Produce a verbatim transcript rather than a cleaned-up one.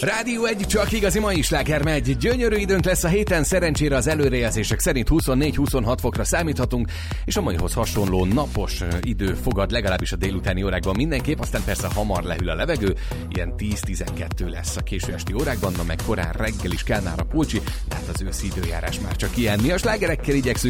Rádió egy, csak igazi mai sláger megy. Gyönyörű időnk lesz a héten, szerencsére az előrejelzések szerint huszonnégy-huszonhat fokra számíthatunk, és a maihoz hasonló napos idő fogad legalábbis a délutáni órákban mindenképp, aztán persze hamar lehűl a levegő, ilyen tíz-tizenkettő lesz a késő esti órákban, na meg korán reggel is kell már a pulcsi, de hát az őszi időjárás már csak ilyen. Mi a slágerekkel igyekszünk